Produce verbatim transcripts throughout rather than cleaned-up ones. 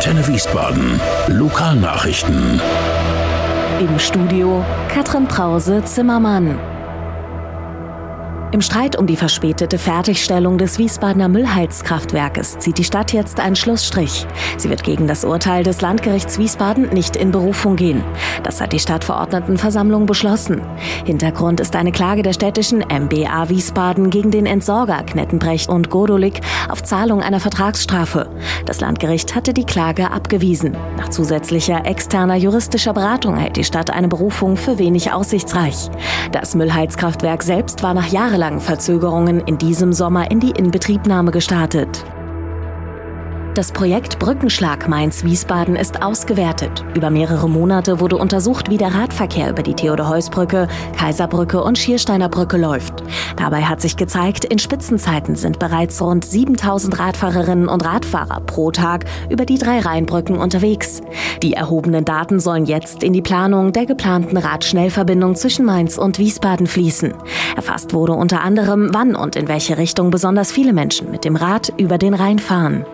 Antenne Wiesbaden. Lokalnachrichten. Im Studio Katrin Brause-Zimmermann. Im Streit um die verspätete Fertigstellung des Wiesbadener Müllheizkraftwerkes zieht die Stadt jetzt einen Schlussstrich. Sie wird gegen das Urteil des Landgerichts Wiesbaden nicht in Berufung gehen. Das hat die Stadtverordnetenversammlung beschlossen. Hintergrund ist eine Klage der städtischen M B A Wiesbaden gegen den Entsorger Knettenbrecht und Godolik auf Zahlung einer Vertragsstrafe. Das Landgericht hatte die Klage abgewiesen. Nach zusätzlicher externer juristischer Beratung hält die Stadt eine Berufung für wenig aussichtsreich. Das Müllheizkraftwerk selbst war nach jahrelangen Verzögerungen in diesem Sommer in die Inbetriebnahme gestartet. Das Projekt Brückenschlag Mainz-Wiesbaden ist ausgewertet. Über mehrere Monate wurde untersucht, wie der Radverkehr über die Theodor-Heuss-Brücke, Kaiserbrücke und Schiersteiner Brücke läuft. Dabei hat sich gezeigt, in Spitzenzeiten sind bereits rund siebentausend Radfahrerinnen und Radfahrer pro Tag über die drei Rheinbrücken unterwegs. Die erhobenen Daten sollen jetzt in die Planung der geplanten Radschnellverbindung zwischen Mainz und Wiesbaden fließen. Erfasst wurde unter anderem, wann und in welche Richtung besonders viele Menschen mit dem Rad über den Rhein fahren.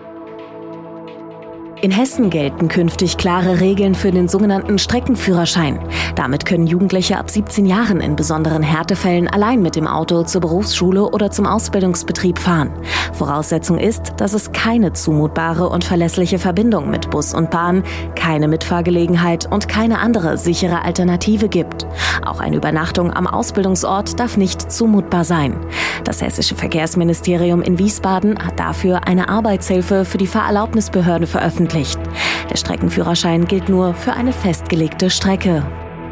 In Hessen gelten künftig klare Regeln für den sogenannten Streckenführerschein. Damit können Jugendliche ab siebzehn Jahren in besonderen Härtefällen allein mit dem Auto zur Berufsschule oder zum Ausbildungsbetrieb fahren. Voraussetzung ist, dass es keine zumutbare und verlässliche Verbindung mit Bus und Bahn, keine Mitfahrgelegenheit und keine andere sichere Alternative gibt. Auch eine Übernachtung am Ausbildungsort darf nicht zumutbar sein. Das Hessische Verkehrsministerium in Wiesbaden hat dafür eine Arbeitshilfe für die Fahrerlaubnisbehörde veröffentlicht. Der Streckenführerschein gilt nur für eine festgelegte Strecke.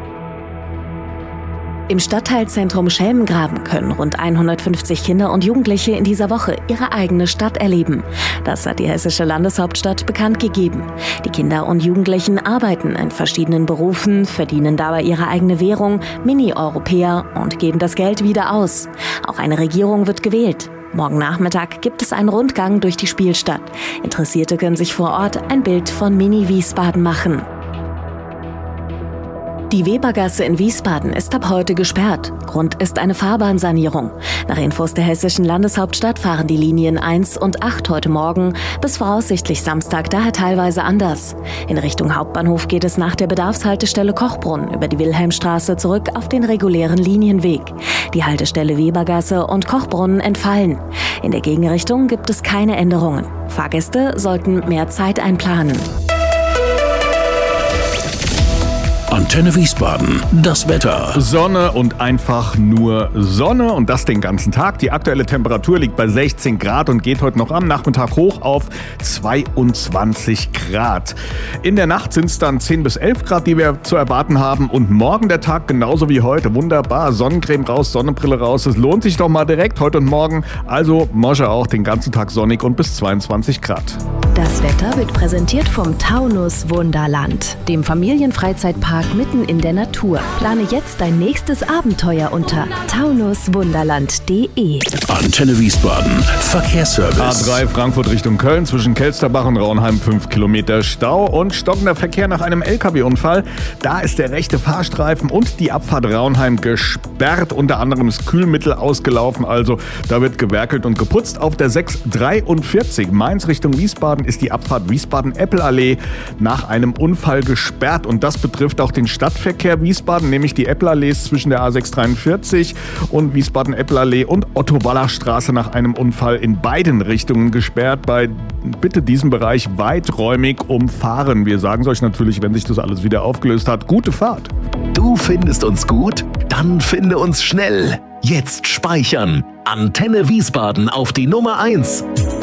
Im Stadtteilzentrum Schelmengraben können rund hundertfünfzig Kinder und Jugendliche in dieser Woche ihre eigene Stadt erleben. Das hat die hessische Landeshauptstadt bekannt gegeben. Die Kinder und Jugendlichen arbeiten in verschiedenen Berufen, verdienen dabei ihre eigene Währung, Mini-Europäer, und geben das Geld wieder aus. Auch eine Regierung wird gewählt. Morgen Nachmittag gibt es einen Rundgang durch die Spielstadt. Interessierte können sich vor Ort ein Bild von Mini-Wiesbaden machen. Die Webergasse in Wiesbaden ist ab heute gesperrt. Grund ist eine Fahrbahnsanierung. Nach Infos der hessischen Landeshauptstadt fahren die Linien eins und acht heute Morgen bis voraussichtlich Samstag daher teilweise anders. In Richtung Hauptbahnhof geht es nach der Bedarfshaltestelle Kochbrunn über die Wilhelmstraße zurück auf den regulären Linienweg. Die Haltestelle Webergasse und Kochbrunn entfallen. In der Gegenrichtung gibt es keine Änderungen. Fahrgäste sollten mehr Zeit einplanen. Antenne Wiesbaden, das Wetter. Sonne und einfach nur Sonne und das den ganzen Tag. Die aktuelle Temperatur liegt bei sechzehn Grad und geht heute noch am Nachmittag hoch auf zweiundzwanzig Grad. In der Nacht sind es dann zehn bis elf Grad, die wir zu erwarten haben, und morgen der Tag genauso wie heute. Wunderbar, Sonnencreme raus, Sonnenbrille raus. Es lohnt sich doch mal direkt heute und morgen. Also Mosche auch den ganzen Tag sonnig und bis zweiundzwanzig Grad. Das Wetter wird präsentiert vom Taunus Wunderland, dem Familienfreizeitpark mitten in der Natur. Plane jetzt dein nächstes Abenteuer unter taunus wunderland punkt de. Antenne Wiesbaden, Verkehrsservice. A drei Frankfurt Richtung Köln zwischen Kelsterbach und Raunheim fünf Kilometer Stau und stockender Verkehr nach einem L K W-Unfall. Da ist der rechte Fahrstreifen und die Abfahrt Raunheim gesperrt. Unter anderem ist Kühlmittel ausgelaufen, also da wird gewerkelt und geputzt. Auf der sechs dreiundvierzig Mainz Richtung Wiesbaden ist die Abfahrt Wiesbaden-Eppelallee nach einem Unfall gesperrt und das betrifft auch den Stadtverkehr Wiesbaden, nämlich die Eppelallees zwischen der A sechs dreiundvierzig und Wiesbaden-Eppelallee und Otto-Wallach-Straße nach einem Unfall in beiden Richtungen gesperrt. Bei bitte diesem Bereich weiträumig umfahren. Wir sagen es euch natürlich, wenn sich das alles wieder aufgelöst hat. Gute Fahrt! Du findest uns gut? Dann finde uns schnell. Jetzt speichern. Antenne Wiesbaden auf die Nummer eins.